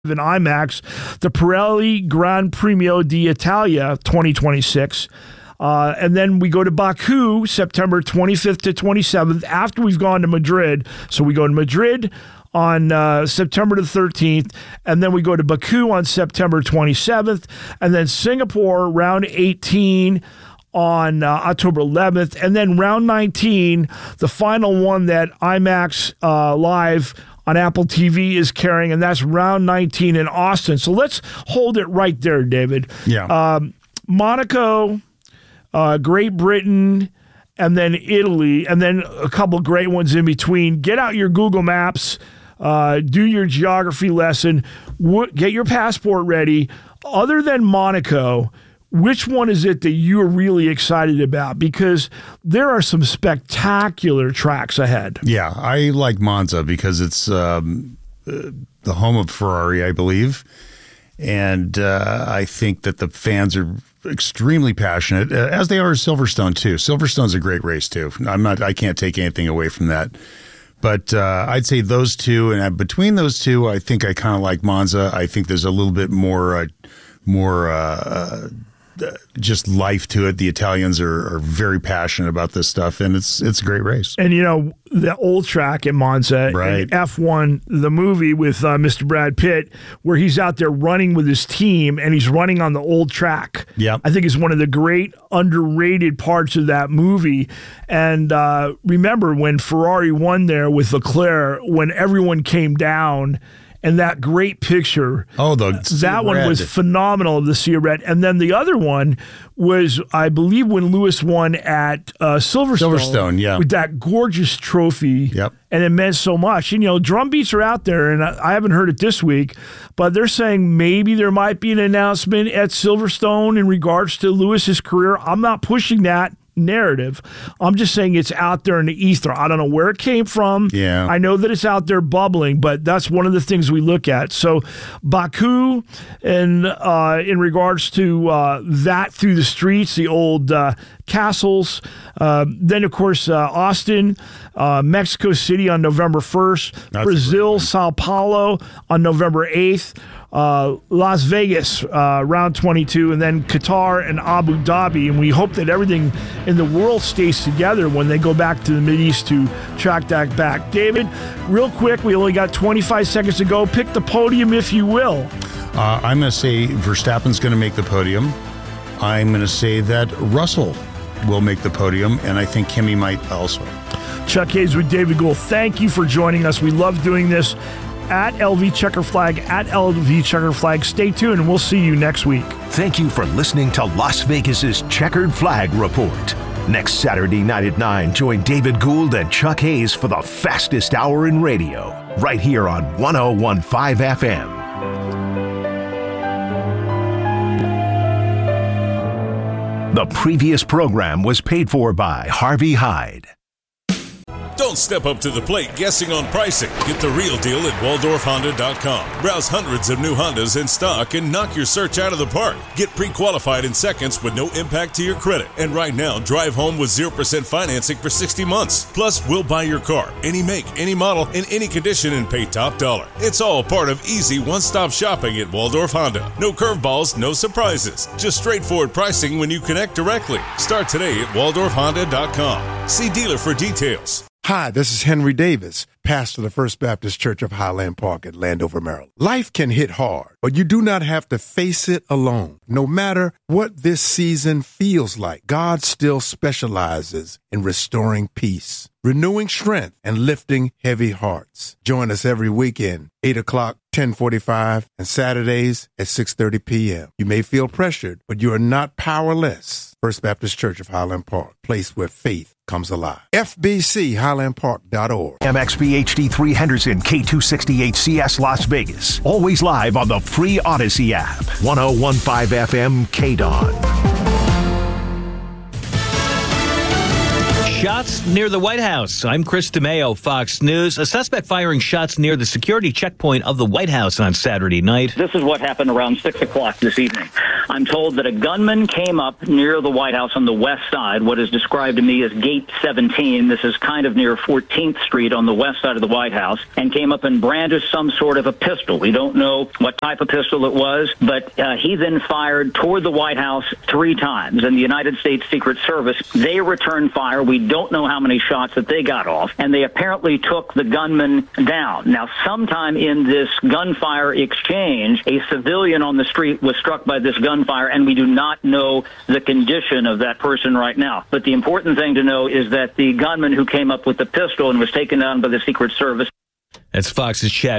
in IMAX, the Pirelli Gran Premio d'Italia 2026. And then we go to Baku, September 25th to 27th, after we've gone to Madrid. So we go to Madrid on September the 13th, and then we go to Baku on September 27th, and then Singapore, round 18 on October 11th, and then round 19, the final one that IMAX Live on Apple TV is carrying, and that's round 19 in Austin. So let's hold it right there, David. Yeah. Monaco, Great Britain, and then Italy, and then a couple of great ones in between. Get out your Google Maps, do your geography lesson, get your passport ready. Other than Monaco, which one is it that you're really excited about? Because there are some spectacular tracks ahead. Yeah, I like Monza because it's the home of Ferrari, I believe. And I think that the fans are extremely passionate, as they are at Silverstone, too. Silverstone's a great race, too. I can't take anything away from that. But I'd say those two, and between those two, I think I kind of like Monza. I think there's a little bit more just life to it. The Italians are very passionate about this stuff, and it's a great race. And, you know, the old track at Monza, right. F1, the movie with Mr. Brad Pitt, where he's out there running with his team, and he's running on the old track. Yeah, I think it's one of the great underrated parts of that movie. And remember when Ferrari won there with Leclerc, when everyone came down, and that great picture, that one was phenomenal of the Sea of Red. And then the other one was, I believe, when Lewis won at Silverstone, yeah, with that gorgeous trophy. Yep. And it meant so much. And, you know, drum beats are out there, and I haven't heard it this week, but they're saying maybe there might be an announcement at Silverstone in regards to Lewis's career. I'm not pushing that narrative. I'm just saying it's out there in the ether. I don't know where it came from. Yeah. I know that it's out there bubbling, but that's one of the things we look at. So Baku, and in regards to that through the streets, the old castles. Then, of course, Austin, Mexico City on November 1st, Brazil, Sao Paulo on November 8th, Las Vegas, round 22, and then Qatar and Abu Dhabi. And we hope that everything in the world stays together when they go back to the Mideast to track that back. David, real quick, we only got 25 seconds to go. Pick the podium, if you will. I'm going to say Verstappen's going to make the podium. I'm going to say that Russell will make the podium, and I think Kimi might also. Chuck Hayes with David Gould. Thank you for joining us. We love doing this. At LV Checker Flag, at LV Checker Flag. Stay tuned, and we'll see you next week. Thank you for listening to Las Vegas's Checkered Flag Report. Next Saturday night at 9, join David Gould and Chuck Hayes for the fastest hour in radio, right here on 101.5 FM. The previous program was paid for by Harvey Hyde. Don't step up to the plate guessing on pricing. Get the real deal at WaldorfHonda.com. Browse hundreds of new Hondas in stock and knock your search out of the park. Get pre-qualified in seconds with no impact to your credit. And right now, drive home with 0% financing for 60 months. Plus, we'll buy your car, any make, any model, in any condition, and pay top dollar. It's all part of easy one-stop shopping at Waldorf Honda. No curveballs, no surprises. Just straightforward pricing when you connect directly. Start today at WaldorfHonda.com. See dealer for details. Hi, this is Henry Davis, pastor of the First Baptist Church of Highland Park at Landover, Maryland. Life can hit hard, but you do not have to face it alone. No matter what this season feels like, God still specializes in restoring peace, renewing strength, and lifting heavy hearts. Join us every weekend, 8 o'clock, 10:45, and Saturdays at 6:30 p.m. You may feel pressured, but you are not powerless. First Baptist Church of Highland Park, place where faith comes alive. FBCHighlandPark.org. MXB HD3 Henderson, K268CS Las Vegas. Always live on the free Odyssey app. 101.5 FM KDON. Shots near the White House. I'm Chris DeMeo, Fox News. A suspect firing shots near the security checkpoint of the White House on Saturday night. This is what happened around 6 o'clock this evening. I'm told that a gunman came up near the White House on the west side, what is described to me as Gate 17. This is kind of near 14th Street on the west side of the White House, and came up and brandished some sort of a pistol. We don't know what type of pistol it was, but he then fired toward the White House 3 times. And the United States Secret Service, they returned fire. We don't know how many shots that they got off, and they apparently took the gunman down. Now, sometime in this gunfire exchange, a civilian on the street was struck by this gunfire, and we do not know the condition of that person right now. But the important thing to know is that the gunman who came up with the pistol and was taken down by the Secret Service. That's Fox's Chad